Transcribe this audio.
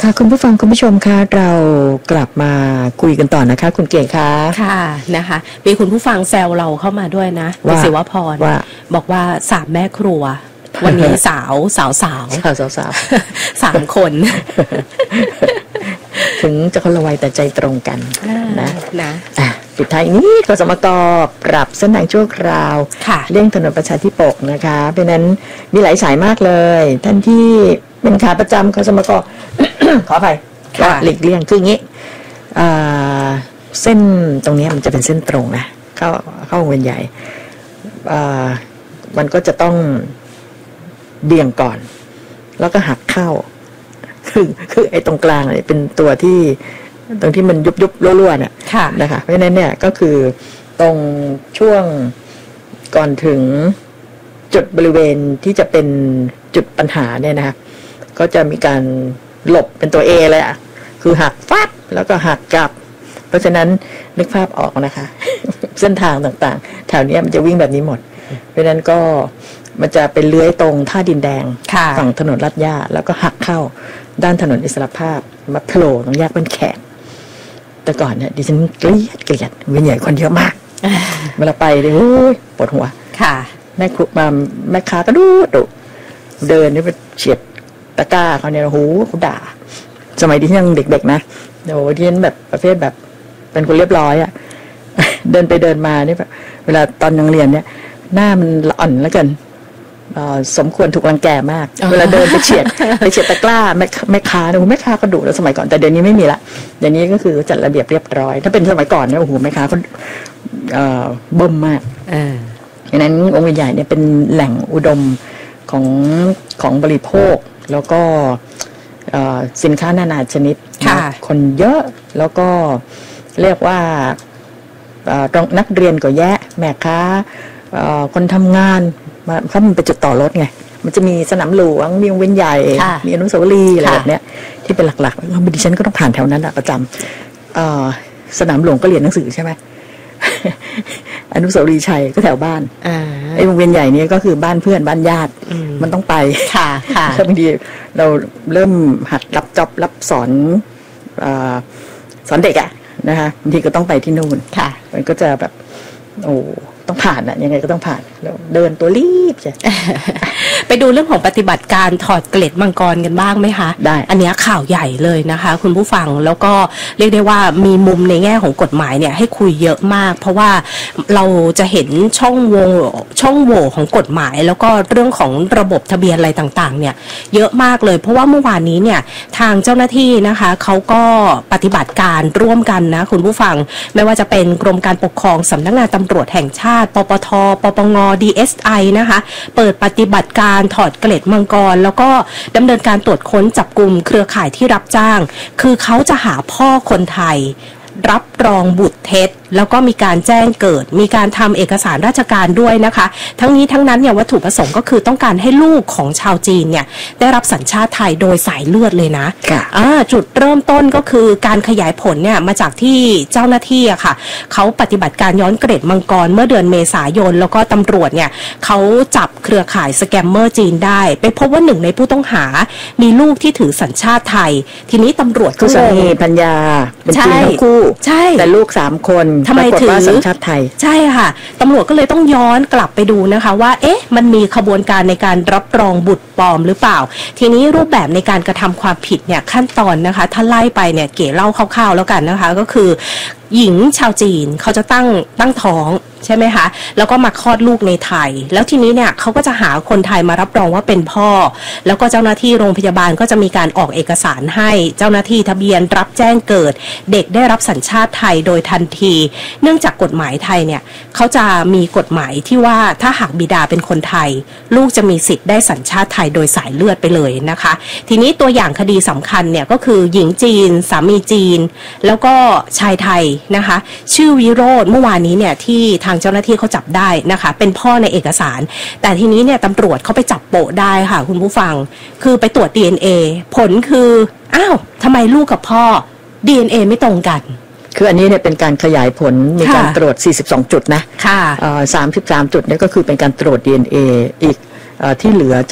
ค่ะคุณผู้ฟังคุณผู้ชมคะเรากลับมาคุยกันต่อนะคะคุณเก๋คะค่ะนะคะมีคุณผู้ฟังแซวเราเข้ามาด้วยนะคุณศิวพรบอกว่า3แม่ครัววันนี้สาว3 คนถึงจะคนละวัยแต่ใจตรงกันนะปิดท้ายนี้กสมก.ปรับเส้นทางชั่วคราวเลี่ยงถนนประชาธิปกนะคะเพราะนั้นมีหลายสายมากเลยท่านที่เป็นขาประจำกสมก.ขออภัยก็หลีกเลี่ยงคืออย่างนี้เส้นตรงนี้มันจะเป็นเส้นตรงนะเข้าวงเวียนใหญ่มันก็จะต้องเบี่ยงก่อนแล้วก็หักเข้าคือไอ้ตรงกลางเนี่ยเป็นตัวที่ตรงที่มันยุบรั่วๆเนี่ยนะคะเพราะฉะนั้นเนี่ยก็คือตรงช่วงก่อนถึงจุดบริเวณที่จะเป็นจุดปัญหาเนี่ยนะคะก็จะมีการหลบเป็นตัว A เลยอ่ะคือหักฟับแล้วก็หักกลับเพราะฉะนั้นนึกภาพออกนะคะ เส้นทางต่างๆแถวนี้มันจะวิ่งแบบนี้หมดเพราะฉะนั้นก็มันจะเป็นเลื้อยตรงท่าดินแดงฝั่งถนนลาดย่าแล้วก็หักเข้าด้านถนนอิสรภาพมาโผล่ตรงแยกเป็นแขกแต่ก่อนเนี่ยดิฉันเกลียดเวียนใหญ่คนเยอะมากเวลาไปเลยโอ้ยปวดหัวแม่ครูมาแม่ค้าก็ดุเดินนี่ไปเฉียดตะกร้าเขาเนี่ยโอ้โหเขาด่าสมัยที่ยังเด็กๆนะโอ้ที่ฉันแบบประเภทแบบเป็นคนเรียบร้อยอ่ะเดินไปเดินมาเนี่ยแบบเวลาตอนยังเรียนเนี่ยหน้ามันอ่อนแล้วกันสมควรถูกรังแกมากเวลาเดินไปเฉียดตะกร้าแม่ค้าเนี่ยแม่ค้าก็ดุแล้วสมัยก่อนแต่เดี๋ยวนี้ไม่มีละเดี๋ยวนี้ก็คือจัดระเบียบเรียบร้อยถ้าเป็นสมัยก่อนเนี่ยโอ้โหแม่ค้าเขาบ่มมากดังนั้นองค์ใหญ่เนี่ยเป็นแหล่งอุดมของบริโภคแล้วก็สินค้านานาชนิดคนเยอะแล้วก็เรียกว่านักเรียนก็แยะแม่ค้าคนทำงานเขามันเป็นจุดต่อรถไงมันจะมีสนามหลวงมีวงเวียนใหญ่มีอนุสาวรีย์อะไรแบบเนี้ยที่เป็นหลักๆแล้วดิฉันก็ต้องผ่านแถวนั้นแหละประจำสนามหลวงก็เรียนหนังสือใช่ไหม อนุสาวรีย์ชัยก็แถวบ้านไอ้วงเวียนใหญ่นี้ก็คือบ้านเพื่อนบ้านญาติมันต้องไปบางทีเราเริ่มหัดรับสอนเด็กอะนะคะบางทีก็ต้องไปที่นู่นมันก็จะแบบโอ้ต้องผ่านอะยังไงก็ต้องผ่านแล้วเดินตัวรีบใช่ไปดูเรื่องของปฏิบัติการถอดเกล็ดมังกรกันบ้างไหมคะได้อันนี้ข่าวใหญ่เลยนะคะคุณผู้ฟังแล้วก็เรียกได้ว่ามีมุมในแง่ของกฎหมายเนี่ยให้คุยเยอะมากเพราะว่าเราจะเห็นช่องโหว่ของกฎหมายแล้วก็เรื่องของระบบทะเบียนอะไรต่างๆเนี่ยเยอะมากเลยเพราะว่าเมื่อวานนี้เนี่ยทางเจ้าหน้าที่นะคะเขาก็ปฏิบัติการร่วมกันนะคุณผู้ฟังไม่ว่าจะเป็นกรมการปกครองสำนักงานตำรวจแห่งชาติปปท.ปปง. DSI นะคะเปิดปฏิบัติการถอดเกล็ดมังกรแล้วก็ดำเนินการตรวจค้นจับกลุ่มเครือข่ายที่รับจ้างคือเขาจะหาพ่อคนไทยรับรองบุตรเท็จแล้วก็มีการแจ้งเกิดมีการทำเอกสารราชการด้วยนะคะทั้งนี้ทั้งนั้นเนี่ยวัตถุประสงค์ก็คือต้องการให้ลูกของชาวจีนเนี่ยได้รับสัญชาติไทยโดยสายเลือดเลยนะจุดเริ่มต้นก็คือการขยายผลเนี่ยมาจากที่เจ้าหน้าที่อะค่ะเขาปฏิบัติการย้อนเกร็ดมังกรเมื่อเดือนเมษายนแล้วก็ตำรวจเนี่ยเขาจับเครือข่ายสแกมเมอร์จีนได้ไปพบว่าหนึ่งในผู้ต้องหามีลูกที่ถือสัญชาติไทยทีนี้ตำรวจก็สามีภรรยาเป็นจีนทั้งคู่แต่ลูก3 คนทำไมถือสัญชาติไทยใช่ค่ะตำรวจก็เลยต้องย้อนกลับไปดูนะคะว่ามันมีขบวนการในการรับรองบุตรปลอมหรือเปล่าทีนี้รูปแบบในการกระทำความผิดเนี่ยขั้นตอนนะคะถ้าไล่ไปเนี่ยเก๋เล่าคร่าวๆแล้วกันนะคะก็คือหญิงชาวจีนเขาจะตั้งท้องใช่ไหมคะแล้วก็มาคลอดลูกในไทยแล้วทีนี้เนี่ยเขาก็จะหาคนไทยมารับรองว่าเป็นพ่อแล้วก็เจ้าหน้าที่โรงพยาบาลก็จะมีการออกเอกสารให้เจ้าหน้าที่ทะเบียนรับแจ้งเกิดเด็กได้รับสัญชาติไทยโดยทันทีเนื่องจากกฎหมายไทยเนี่ยเขาจะมีกฎหมายที่ว่าถ้าหากบิดาเป็นคนไทยลูกจะมีสิทธิ์ได้สัญชาติไทยโดยสายเลือดไปเลยนะคะทีนี้ตัวอย่างคดีสำคัญเนี่ยก็คือหญิงจีนสามีจีนแล้วก็ชายไทยนะคะชื่อวิโรจน์เมื่อวานนี้เนี่ยที่ทางเจ้าหน้าที่เขาจับได้นะคะเป็นพ่อในเอกสารแต่ทีนี้เนี่ยตำรวจเขาไปจับโปะได้ค่ะคุณผู้ฟังคือไปตรวจ DNA ผลคือทำไมลูกกับพ่อ DNA ไม่ตรงกันคืออันนี้เนี่ยเป็นการขยายผลมีการตรวจ42 จุดนะ33 จุดเนี่ยก็คือเป็นการตรวจ DNA อีกที่เหลือ